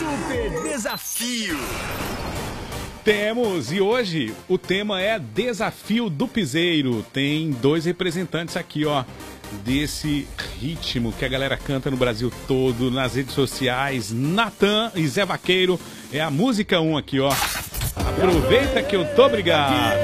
Super Desafio. Temos, e hoje o tema é Desafio do Piseiro. Tem dois representantes aqui, ó, desse ritmo que a galera canta no Brasil todo, nas redes sociais. Natan e Zé Vaqueiro, é a música 1 aqui, ó. Aproveita que eu tô brigado.